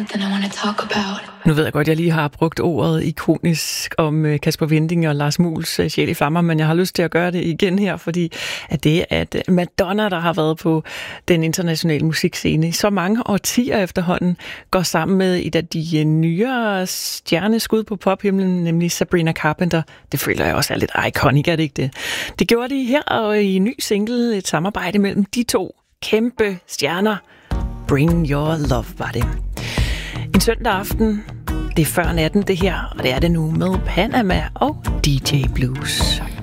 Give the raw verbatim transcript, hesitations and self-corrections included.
something I want to talk about. Nu ved jeg godt, at jeg lige har brugt ordet ikonisk om Kasper Winding og Lars Muhls Sjæl i flammer, men jeg har lyst til at gøre det igen her, fordi at det er at Madonna, der har været på den internationale musikscene i så mange årtier efterhånden, går sammen med et af de nyere stjerneskud på pophimlen, nemlig Sabrina Carpenter. Det føler jeg også er lidt iconic, er det ikke det? Det gjorde de her og i en ny single, et samarbejde mellem de to kæmpe stjerner. Bring Your Love var det. En søndag aften, det er før natten det her, og det er det nu med Panama og D J Blues.